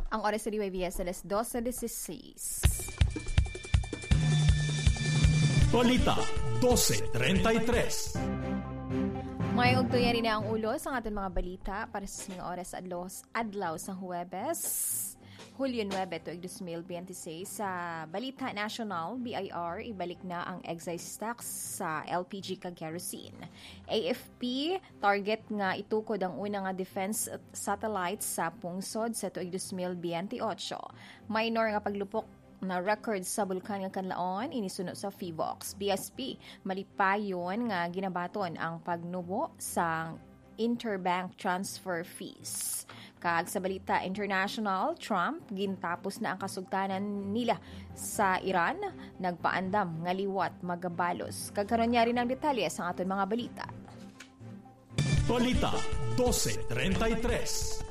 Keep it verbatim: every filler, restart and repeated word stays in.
Ang oras sa D Y B S alas twelve sixteen. Balita twelve thirty-three. May ugtuyan rin na ang ulo sa ating mga balita para sa sing oras adlaw, adlaw sa Huwebes, Hulyo nine, twenty twenty-six. Sa Balita National, B I R, ibalik na ang excise tax sa L P G kag kerosene. A F P, target nga itukod ang una nga defense satellite sa pungsod sa tuig twenty twenty-eight. Minor nga paglupok na record sa bulkan ng Kanlaon inisuno sa FIVOX. B S P, malipayon nga ginabaton ang pagnubo sa interbank transfer fees. Kag sa Balita International, Trump gintapos na ang kasugtanan nila sa Iran, nagpaandam nga liwat magabalos. Kagkaroon niya rin ang detalye sa aton mga balita. Balita twelve thirty-three.